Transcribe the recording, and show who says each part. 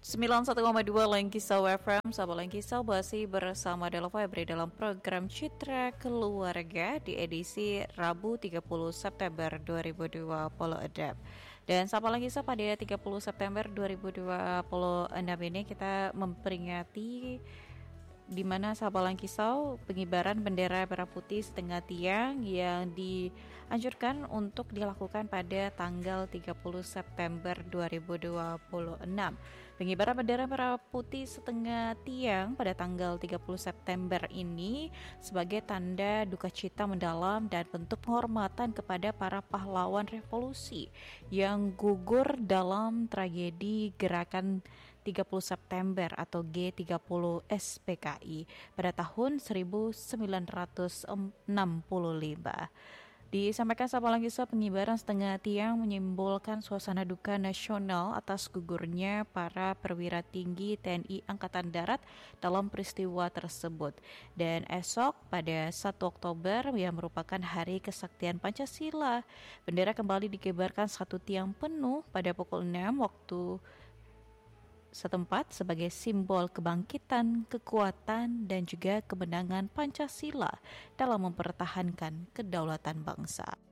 Speaker 1: 91,2 Lengkisau FM, sahabat Lengkisau masih bersama Dela Febri dalam program Citra Keluarga di edisi Rabu 30 September 2020. Dan sahabat Lengkisau, pada 30 September 2026 ini kita memperingati di mana sahabat Langkisau pengibaran bendera merah putih setengah tiang yang dianjurkan untuk dilakukan pada tanggal 30 September 2026. Pengibaran bendera merah putih setengah tiang pada tanggal 30 September ini sebagai tanda duka cita mendalam dan bentuk penghormatan kepada para pahlawan revolusi yang gugur dalam tragedi gerakan 30 September atau G30 SPKI pada tahun 1945. Disampaikan sahabat Langkisau, pengibaran setengah tiang menyimbolkan suasana duka nasional atas gugurnya para perwira tinggi TNI Angkatan Darat dalam peristiwa tersebut. Dan esok pada 1 Oktober yang merupakan Hari Kesaktian Pancasila, bendera kembali dikibarkan satu tiang penuh pada pukul 6 waktu setempat sebagai simbol kebangkitan, kekuatan, dan juga kemenangan Pancasila dalam mempertahankan kedaulatan bangsa.